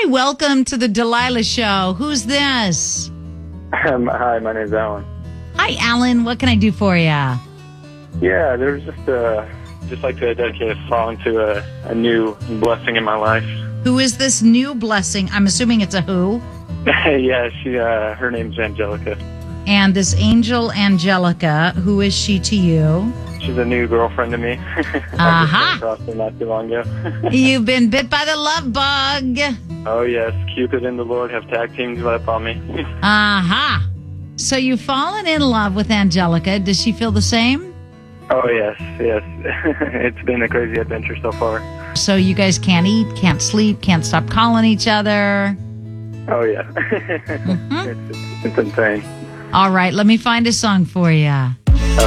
Hi, welcome to the Delilah Show. Who's this? Hi, my name's Alan. Hi, Alan. What can I do for you? Yeah, there's just like to dedicate a song to a new blessing in my life. Who is this new blessing? I'm assuming it's a who? Yeah, her name's Angelica. And this angel Angelica, who is she to you? She's a new girlfriend to me. Aha! I just came across her not too long ago. You've been bit by the love bug. Oh yes, Cupid and the Lord have tag teamed up on me. Aha! So you've fallen in love with Angelica. Does she feel the same? Oh yes. It's been a crazy adventure so far. So you guys can't eat, can't sleep, can't stop calling each other. Oh yeah. Mm-hmm. It's insane. All right, let me find a song for you.